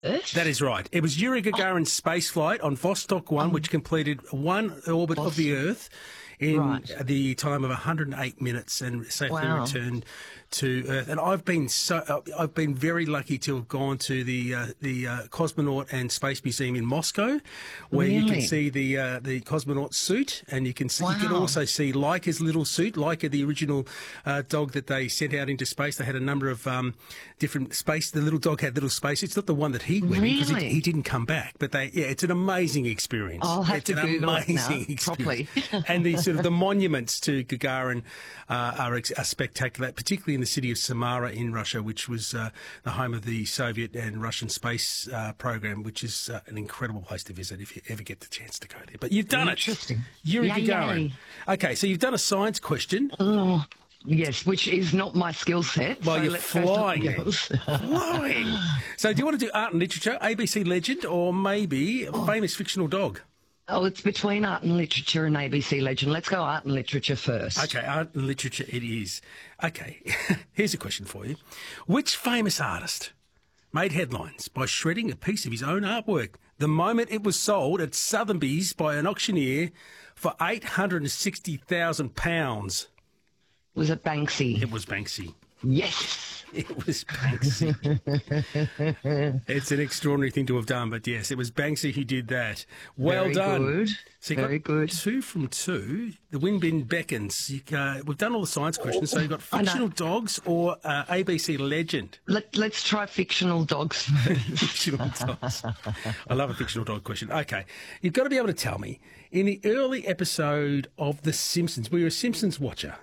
That is right. It was Yuri Gagarin's space flight on Vostok 1, which completed one orbit of the Earth in the time of 108 minutes and safely returned to Earth. And I've been very lucky to have gone to the Cosmonaut and Space Museum in Moscow, where you can see the cosmonaut suit, and you can also see Laika's little suit, Laika, the original dog that they sent out into space. They had a number of different space. The little dog had little space. It's not the one that he went because he didn't come back. But it's an amazing experience. I'll have to Google it now, properly. And the monuments to Gagarin are spectacular, particularly in the city of Samara in Russia, which was the home of the Soviet and Russian space program, which is an incredible place to visit if you ever get the chance to go there. But you've done it. Interesting. Yuri Gagarin. Okay, so you've done a science question. Oh, yes, which is not my skill set. Well, so you're flying. Flying. So do you want to do art and literature, ABC legend, or maybe a famous fictional dog? Oh, it's between art and literature and ABC legend. Let's go art and literature first. Okay, art and literature it is. Okay, here's a question for you. Which famous artist made headlines by shredding a piece of his own artwork the moment it was sold at Sotheby's by an auctioneer for £860,000? Was it Banksy? It was Banksy. Yes. It was Banksy. It's an extraordinary thing to have done, but yes, it was Banksy who did that. Well Very done. Good. So you got 2 from 2. The wind bin beckons. We've done all the science questions, so you've got fictional dogs or ABC legend. Let's try fictional dogs. Fictional dogs. I love a fictional dog question. Okay, you've got to be able to tell me, in the early episode of The Simpsons, were you a Simpsons watcher?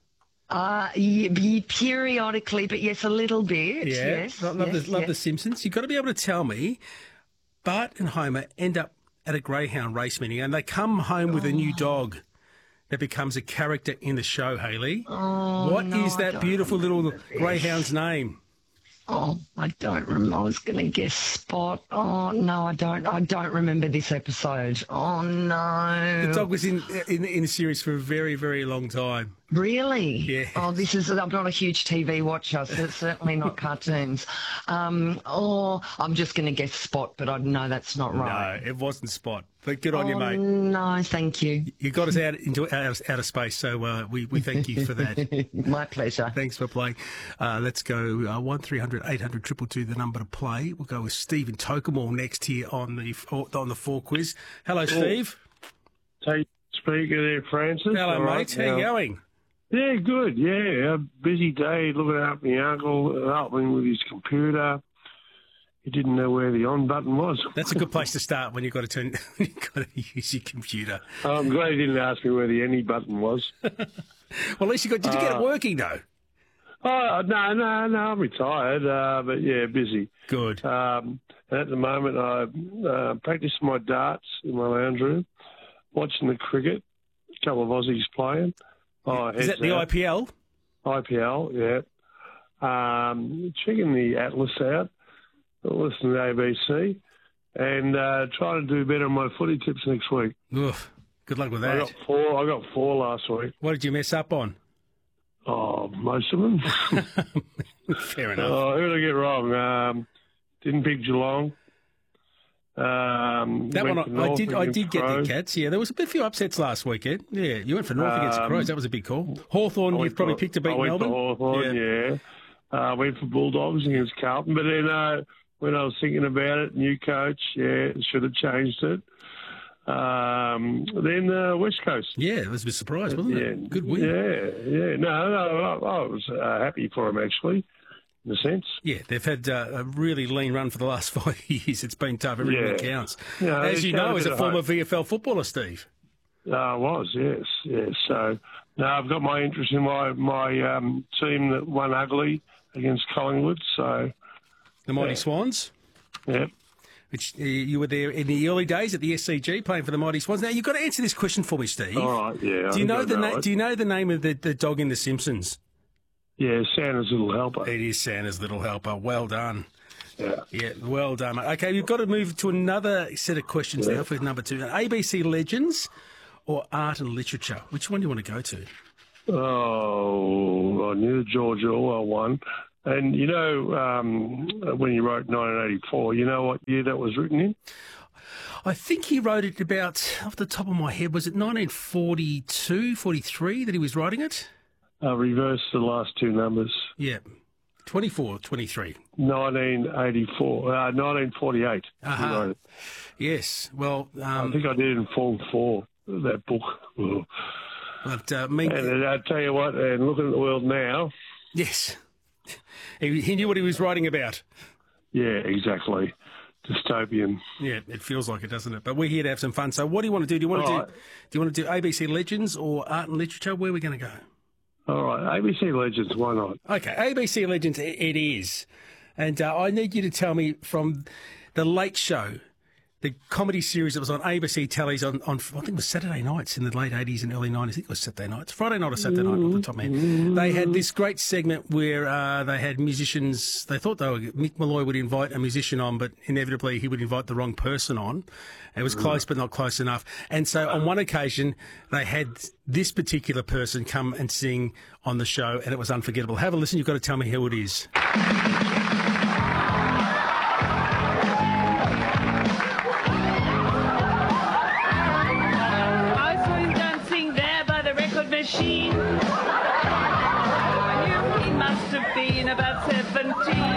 Periodically, but yes, a little bit. Yeah, yes, love The Simpsons. You've got to be able to tell me, Bart and Homer end up at a greyhound race meeting and they come home with a new dog that becomes a character in the show, Hayley. What is that beautiful little greyhound's name? Oh, I don't remember. I was going to guess Spot. Oh, no, I don't. I don't remember this episode. Oh, no. The dog was in the series for a very, very long time. Really? Yeah. Oh, I'm not a huge TV watcher, so it's certainly not cartoons. I'm just going to guess Spot, but I know that's not right. No, it wasn't Spot. But good on you, mate. No, thank you. You got us out into outer space, so we thank you for that. My pleasure. Thanks for playing. Let's go 1300 800 222, the number to play. We'll go with Stephen Tokemore next here on the 4 quiz. Hello, Steve. Hey, speaker there, Francis. Hello, mate. How you going? Yeah, good. Yeah, a busy day looking after my uncle, helping with his computer. He didn't know where the on button was. That's a good place to start when you've got to use your computer. I'm glad he didn't ask me where the any button was. Well, at least did you get it working though? Oh, no, I'm retired, but yeah, busy. Good. At the moment, I practice my darts in my lounge room, watching the cricket, a couple of Aussies playing. Is that the IPL? IPL, yeah. Checking the Atlas out. Listen to ABC and try to do better on my footy tips next week. Oof, good luck with that. I got four last week. What did you mess up on? Oh, most of them. Fair enough. Who did I get wrong? Didn't pick Geelong. That one I did get the Cats. Yeah, there was a few upsets last weekend. Yeah, you went for North against the Crows. That was a big call. Hawthorn, you've probably picked to beat Melbourne. I went for Hawthorn, yeah. Went for Bulldogs against Carlton, but then when I was thinking about it, new coach, should have changed it. Then West Coast. Yeah, it was a surprise, wasn't it? Good win. Yeah. No, I was happy for them, actually, in a sense. Yeah, they've had a really lean run for the last 5 years. It's been tough. Everything counts. As you know, as a former VFL footballer, Steve. I was, yes. So, now I've got my interest in my team that won ugly against Collingwood, so... The Mighty Swans? Yep. Which you were there in the early days at the SCG playing for the Mighty Swans. Now, you've got to answer this question for me, Steve. All right, yeah. Do you know the name of the dog in The Simpsons? Yeah, Santa's Little Helper. It is Santa's Little Helper. Well done. Yeah, well done. Okay, we've got to move to another set of questions now for number 2. ABC Legends or Art and Literature? Which one do you want to go to? Oh, I knew George Orwell one. And you know, when you wrote 1984, you know what year that was written in? I think he wrote it about, off the top of my head, was it 1942, 43 that he was writing it? Reverse the last two numbers. Yeah, 24, 23. 1984, 1948. Uh-huh. He wrote it. Yes, well... I think I did in Form 4, that book. But, and I tell you what, and looking at the world now... Yes. He knew what he was writing about. Yeah, exactly. Dystopian. Yeah, it feels like it, doesn't it? But we're here to have some fun. So what do you want to do? Do you want to do ABC Legends or Art and Literature? Where are we going to go? All right, ABC Legends, why not? Okay, ABC Legends it is. And I need you to tell me from The Late Show, the comedy series that was on ABC tellies on I think it was Saturday nights in the late 80s and early 90s. I think it was Saturday nights. Friday night or Saturday night off the top of my head. They had this great segment where they had musicians. They thought Mick Malloy would invite a musician on, but inevitably he would invite the wrong person on. It was close but not close enough. And so on one occasion, they had this particular person come and sing on the show, and it was unforgettable. Have a listen. You've got to tell me who it is. Machine. I knew he must have been about 17.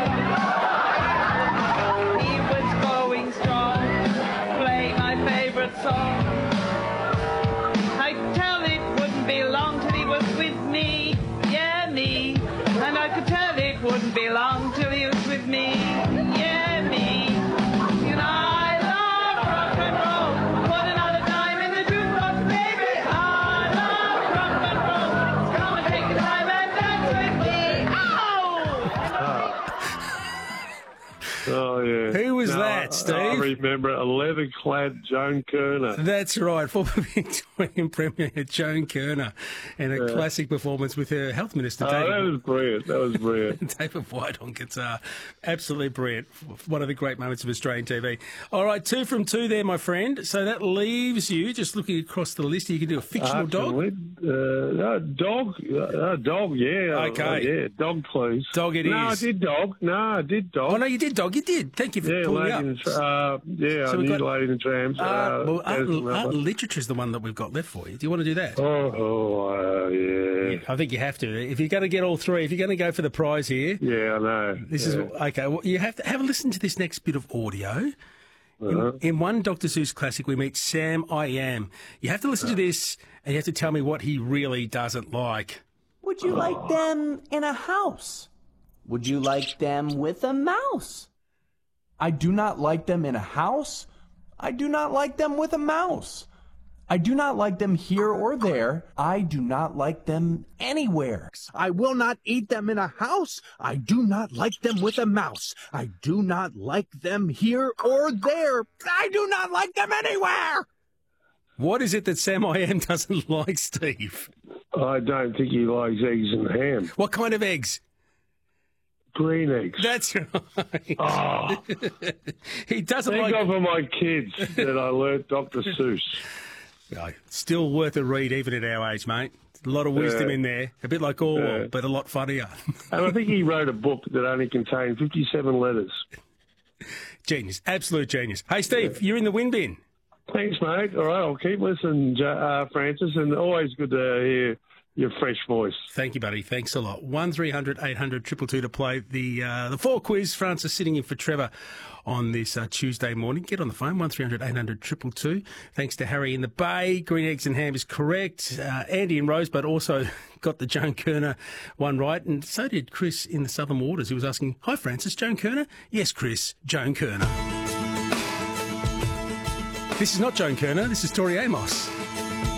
He was going strong, playing my favourite song. I could tell it wouldn't be long till he was with me, yeah, me. And I could tell it wouldn't be long till he was with me, yeah, me. You know, I love rock and roll. Put another dime in the jukebox, baby. I love rock and roll. Come and take a time and dance with me. Oh, yeah. Who was that, Steve? I remember a leather-clad Joan Kerner. That's right, former Victorian Premier Joan Kerner, and a classic performance with her Health Minister, David. That was brilliant. That was brilliant. David White on guitar. Absolutely brilliant. One of the great moments of Australian TV. All right, 2 from 2 there, my friend. So that leaves you, just looking across the list, you can do a fictional dog. Dog, yeah. Okay. Yeah, dog, please. Dog it is. No, I did dog. Oh, no, you did dog. You did. Thank you for pulling up. I knew Lady and the Trams. Well, Art and Literature is the one that we've got left for you. Do you want to do that? Yeah. I think you have to. If you're going to get all three, if you're going to go for the prize here. Yeah, I know. This is okay. Well, you have to have a listen to this next bit of audio. In one Dr. Seuss classic, we meet Sam I Am. You have to listen to this, and you have to tell me what he really doesn't like. Would you like them in a house? Would you like them with a mouse? I do not like them in a house. I do not like them with a mouse. I do not like them here or there. I do not like them anywhere. I will not eat them in a house. I do not like them with a mouse. I do not like them here or there. I do not like them anywhere. What is it that Sam I Am doesn't like, Steve? I don't think he likes eggs and ham. What kind of eggs? Green eggs. That's right. Oh. He doesn't Thank like... God for my kids that I learnt Dr. Seuss. Still worth a read even at our age, mate. A lot of wisdom in there. A bit like Orwell, but a lot funnier. And I think he wrote a book that only contained 57 letters. Genius. Absolute genius. Hey, Steve, you're in the win bin. Thanks, mate. All right, I'll keep listening, Francis, and always good to hear your fresh voice. Thank you, buddy. Thanks a lot. 1300 800 222 to play the 4 quiz. Francis sitting in for Trevor on this Tuesday morning. Get on the phone, 1300 800 222. Thanks to Harry in the Bay. Green eggs and ham is correct. Andy in Rosebud also got the Joan Kerner one right, and so did Chris in the Southern Waters, who was asking, hi, Francis, Joan Kerner? Yes, Chris, Joan Kerner. This is not Joan Kerner. This is Tori Amos.